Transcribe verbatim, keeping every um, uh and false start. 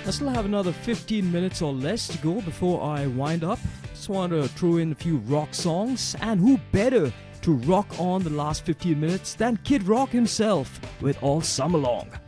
I still have another fifteen minutes or less to go before I wind up. Just want to throw in a few rock songs, and who better to rock on the last fifteen minutes than Kid Rock himself with All Summer Long.